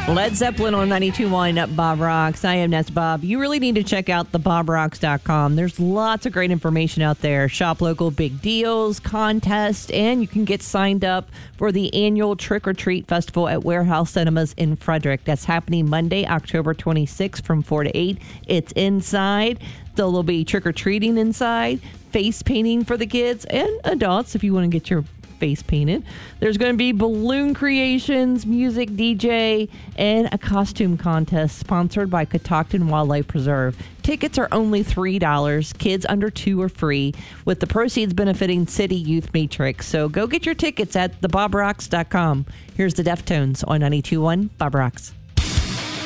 Led Zeppelin on 92.1 Bob Rocks. I am Ness Bob. You really need to check out the BobRocks.com. There's lots of great information out there. Shop local big deals, contests, and you can get signed up for the annual Trick or Treat Festival at Warehouse Cinemas in Frederick. That's happening Monday, October 26th from 4 to 8. It's inside. So there'll be trick or treating inside, face painting for the kids and adults if you want to get your face painted. There's going to be balloon creations, music, DJ, and a costume contest sponsored by Catoctin Wildlife Preserve. Tickets are only $3. Kids under 2 are free, with the proceeds benefiting City Youth Matrix. So go get your tickets at thebobrocks.com. Here's the Deftones on 92.1 Bob Rocks.